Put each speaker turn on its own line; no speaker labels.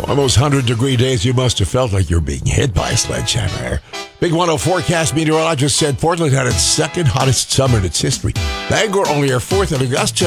On those 100-degree days, you must have felt like you're being hit by a sledgehammer. Big 104 forecast meteorologist said Portland had its second hottest summer in its history. Bangor only our fourth, and Augusta